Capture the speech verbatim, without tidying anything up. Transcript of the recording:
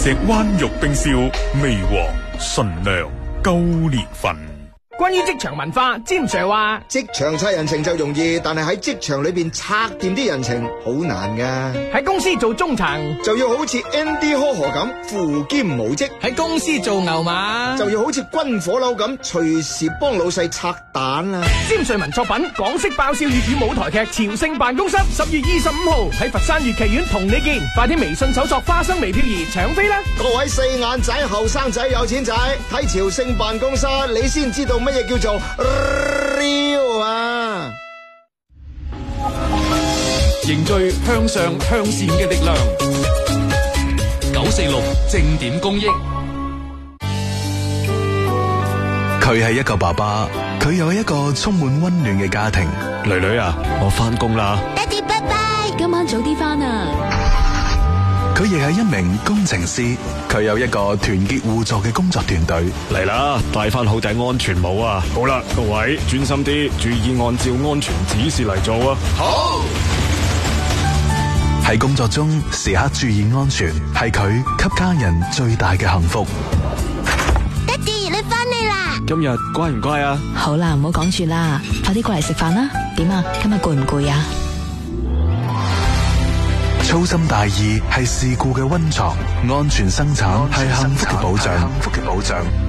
石灣玉冰燒，微黃純糧高年份。 關於職場文化，詹 Sir 話： 職場拆人情就容易，但係喺職場裏邊拆掂啲人情好難噶。 喺公司做中層就要好似 Andy 呵呵咁扶兼無職， 喺公司做牛馬就要好似軍火佬咁隨時幫老細拆彈啦。 詹瑞文作品《港式爆笑粵語舞台劇朝聖辦公室》，十月二十五號喺佛山粵劇院同你見，快啲微信搜索花生微漂兒搶飛啦！ 各位四眼仔、後生仔、有錢仔，睇朝聖辦公室，你先知道乜嘢叫做 real 啊！ 凝聚向上向善嘅力量，九四六正點公益。 佢係一個爸爸，佢有一個充滿溫暖嘅家庭。 女女啊，我翻工啦。 爹哋拜拜，今晚早啲翻啊！ 佢亦係一名工程師，佢有一個團結互助嘅工作團隊。 嚟啦，戴翻好頂安全帽啊！好啦，各位專心啲，注意按照安全指示嚟做啊！ 好。 喺工作中時刻注意安全，係佢給家人最大嘅幸福。 爹哋，你翻嚟啦！ 今日乖唔乖啊？ 好啦，唔好講住啦，快啲過嚟食飯啦！點啊？今日攰唔攰啊？ 粗心大意係事故嘅溫床，安全生產係幸福嘅保障。幸福嘅保障。